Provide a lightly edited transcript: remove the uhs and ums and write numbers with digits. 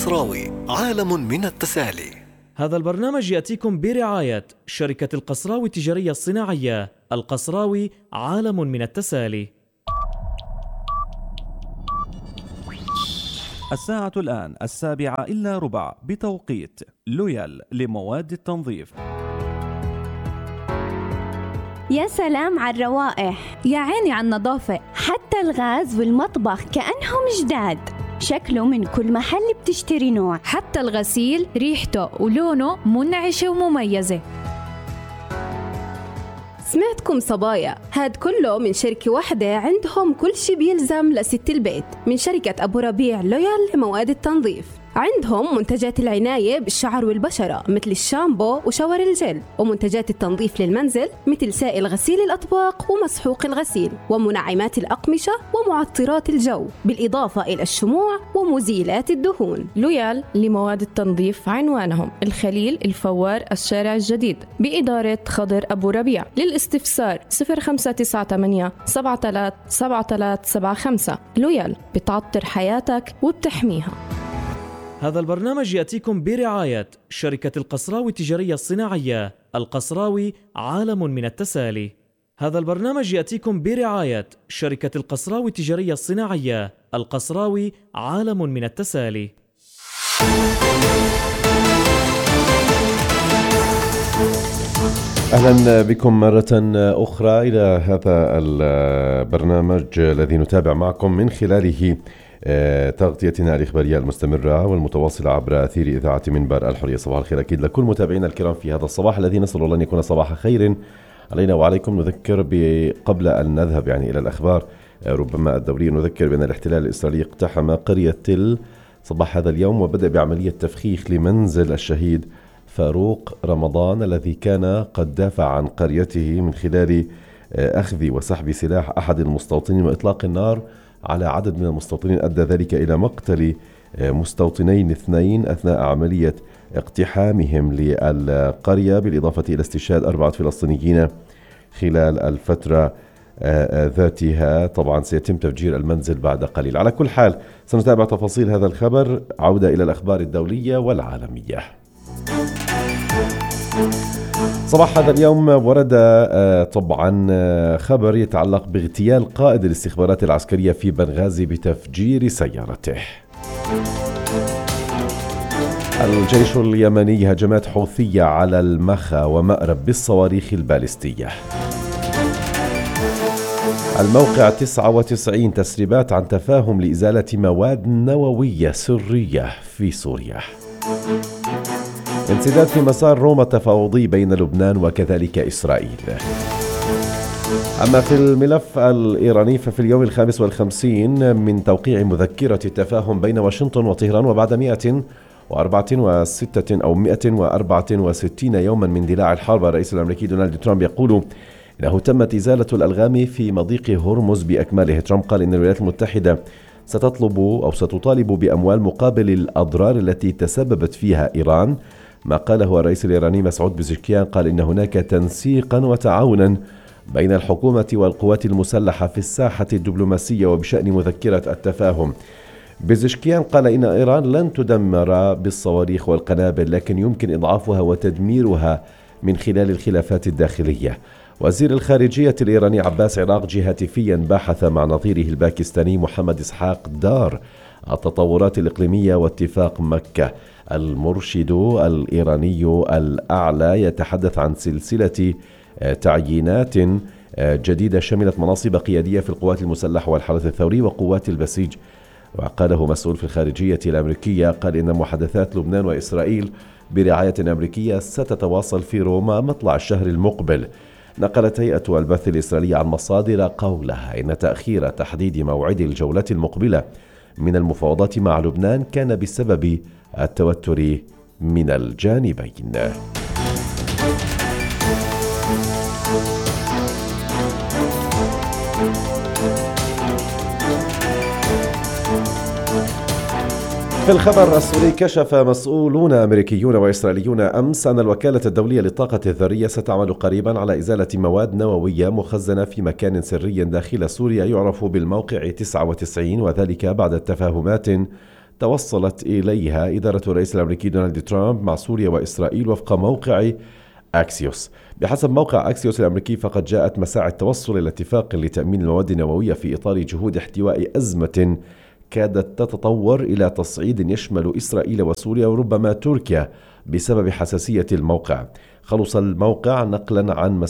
القصراوي عالم من التسالي. هذا البرنامج يأتيكم برعاية شركة القصراوي التجارية الصناعية. القصراوي عالم من التسالي. الساعة الآن 7:45 بتوقيت لويال لمواد التنظيف. يا سلام على الروائح، يا عيني على النظافة، حتى الغاز والمطبخ كأنهم جداد. شكله من كل محل بتشتري نوع، حتى الغسيل ريحته ولونه منعشة ومميزة. سمعتكم صبايا، هاد كله من شركة واحدة عندهم كل شي بيلزم لست البيت، من شركة أبو ربيع لويال لمواد التنظيف. عندهم منتجات العناية بالشعر والبشرة مثل الشامبو وشاور الجل، ومنتجات التنظيف للمنزل مثل سائل غسيل الأطباق ومسحوق الغسيل، ومنعمات الأقمشة ومعطرات الجو، بالإضافة إلى الشموع ومزيلات الدهون. لويال لمواد التنظيف عنوانهم الخليل الفوار الشارع الجديد بإدارة خضر أبو ربيع. للاستفسار 0598 737375. لويال بتعطر حياتك وبتحميها. هذا البرنامج يأتيكم برعاية شركة القصراوي التجارية الصناعية. القصراوي عالم من التسالي. هذا البرنامج يأتيكم برعاية شركة القصراوي التجارية الصناعية. القصراوي عالم من التسالي. أهلا بكم مرة أخرى إلى هذا البرنامج الذي نتابع معكم من خلاله تغطيتنا الإخبارية المستمرة والمتواصلة عبر أثير إذاعة منبر الحرية. صباح الخير أكيد لكل متابعينا الكرام في هذا الصباح الذي نسأل الله أن يكون صباح خير علينا وعليكم. نذكر قبل أن نذهب إلى الأخبار ربما الدورية، نذكر بأن الاحتلال الإسرائيلي اقتحم قرية تل صباح هذا اليوم وبدأ بعملية تفخيخ لمنزل الشهيد فاروق رمضان الذي كان قد دافع عن قريته من خلال أخذ وسحب سلاح أحد المستوطنين وإطلاق النار على عدد من المستوطنين، أدى ذلك إلى مقتل مستوطنين 2 أثناء عملية اقتحامهم للقرية، بالإضافة إلى استشهاد 4 فلسطينيين خلال الفترة ذاتها. طبعا سيتم تفجير المنزل بعد قليل. على كل حال سنتابع تفاصيل هذا الخبر. عودة إلى الأخبار الدولية والعالمية. صباح هذا اليوم ورد طبعا خبر يتعلق باغتيال قائد الاستخبارات العسكرية في بنغازي بتفجير سيارته. الجيش اليمني هجمات حوثية على المخا ومأرب بالصواريخ البالستية. الموقع 99 تسريبات عن تفاهم لإزالة مواد نووية سرية في سوريا. انسداد في مسار روما التفاوضي بين لبنان وكذلك إسرائيل. أما في الملف الإيراني ففي اليوم 55 من توقيع مذكرة التفاهم بين واشنطن وطهران، وبعد 164 يوما من اندلاع الحرب، الرئيس الأمريكي دونالد ترامب يقول إنه تمت إزالة الألغام في مضيق هرمز بأكمله. ترامب قال إن الولايات المتحدة ستطالب بأموال مقابل الأضرار التي تسببت فيها إيران. ما قاله الرئيس الإيراني مسعود بزشكيان قال إن هناك تنسيقا وتعاونا بين الحكومة والقوات المسلحة في الساحة الدبلوماسية وبشأن مذكرة التفاهم. بزشكيان قال إن إيران لن تدمر بالصواريخ والقنابل، لكن يمكن إضعافها وتدميرها من خلال الخلافات الداخلية. وزير الخارجية الإيراني عباس عراقجي هاتفيا باحث مع نظيره الباكستاني محمد إسحاق دار التطورات الإقليمية واتفاق مكة. المرشد الإيراني الأعلى يتحدث عن سلسلة تعيينات جديدة شملت مناصب قيادية في القوات المسلحة والحرس الثوري وقوات البسيج. وقاله مسؤول في الخارجية الأمريكية قال إن محادثات لبنان وإسرائيل برعاية أمريكية ستتواصل في روما مطلع الشهر المقبل. نقلت هيئة البث الإسرائيلية عن مصادر قولها إن تأخير تحديد موعد الجولة المقبلة من المفاوضات مع لبنان كان بسبب التوتر من الجانبين. في الخبر السوري، كشف مسؤولون أمريكيون وإسرائيليون أمس أن الوكالة الدولية للطاقة الذرية ستعمل قريبا على إزالة مواد نووية مخزنة في مكان سري داخل سوريا يعرف بالموقع 99، وذلك بعد التفاهمات توصلت إليها إدارة الرئيس الأمريكي دونالد ترامب مع سوريا وإسرائيل وفق موقع أكسيوس. بحسب موقع أكسيوس الأمريكي فقد جاءت مساعي التوصل إلى اتفاق لتأمين المواد النووية في إطار جهود احتواء أزمة كادت تتطور إلى تصعيد يشمل إسرائيل وسوريا وربما تركيا بسبب حساسية الموقع. خلص الموقع نقلا عن